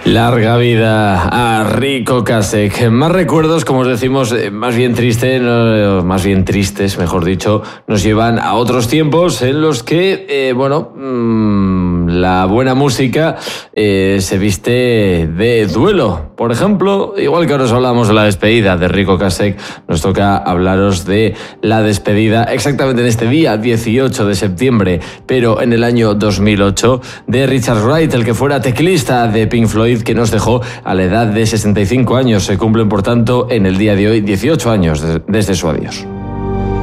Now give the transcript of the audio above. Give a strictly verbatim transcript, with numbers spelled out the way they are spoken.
Larga vida a Rico Ocasek. Más recuerdos, como os decimos, más bien tristes, no, más bien tristes, mejor dicho, nos llevan a otros tiempos en los que, eh, bueno, mmm, la buena música eh, se viste de duelo. Por ejemplo, igual que ahora os hablamos de la despedida de Rico Ocasek, nos toca hablaros de la despedida exactamente en este día, dieciocho de septiembre, pero en el año dos mil ocho, de Richard Wright, el que fuera teclista de Pink Floyd, que nos dejó a la edad de sesenta y cinco años. Se cumplen, por tanto, en el día de hoy dieciocho años desde su adiós.